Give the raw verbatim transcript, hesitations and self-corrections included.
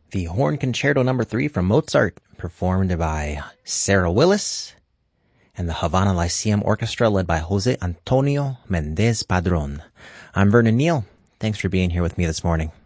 the Horn Concerto number three from Mozart, performed by Sarah Willis and the Havana Lyceum Orchestra led by Jose Antonio Mendez Padron. I'm Vernon Neal. Thanks for being here with me this morning.